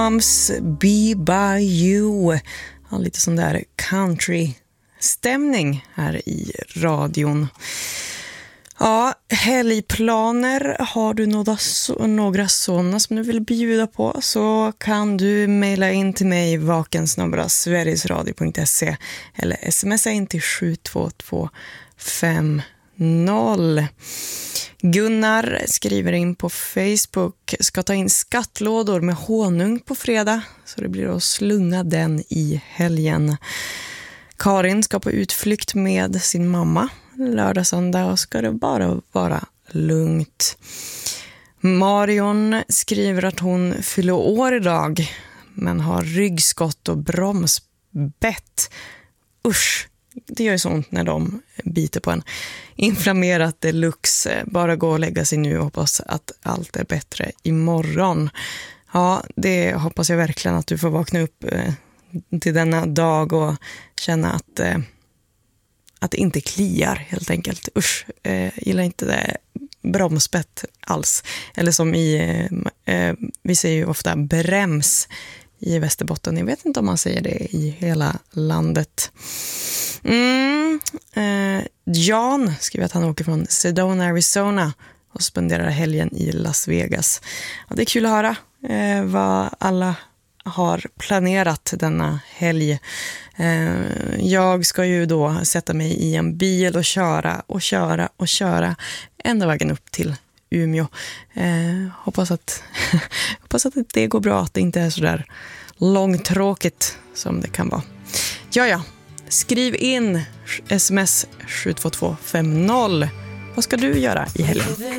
Be by you. Ja, lite sån där country-stämning här i radion. Ja, helgplaner. Har du några sådana som du vill bjuda på, så kan du mejla in till mig vakensnabel@sverigesradio.se eller smsa in till 72250. Gunnar skriver in på Facebook: ska ta in skattlådor med honung på fredag, så det blir att slunga den i helgen. Karin ska på utflykt med sin mamma lördag, söndag, och ska det bara vara lugnt. Marion skriver att hon fyller år idag men har ryggskott och bromsbett. Usch, det gör ju sånt när de biter på en. Inflammerat deluxe. Bara gå och lägga sig nu och hoppas att allt är bättre imorgon. Ja, det hoppas jag verkligen, att du får vakna upp till denna dag och känna att det inte kliar helt enkelt. Usch, gillar inte det bromsbett alls. Eller som vi säger ju ofta brems i Västerbotten. Jag vet inte om man säger det i hela landet. Jan skriver att han åker från Sedona, Arizona och spenderar helgen i Las Vegas. Ja, det är kul att höra vad alla har planerat denna helg. Jag ska ju då sätta mig i en bil och köra ända vägen upp till Umeå. Hoppas att det går bra, att det inte är så där långtråkigt som det kan vara. Ja. Skriv in sms 72250. Vad ska du göra i helgen?